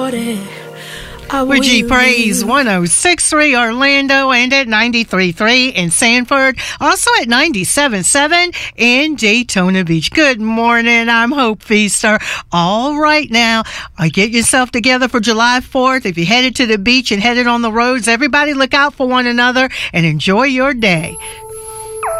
With G Praise 106.3 Orlando and at 93.3 in Sanford. Also at 97.7 in Daytona Beach. Good morning. I'm Hope Feaster. All right now, get yourself together for July 4th. If you're headed to the beach and headed on the roads, everybody look out for one another and enjoy your day.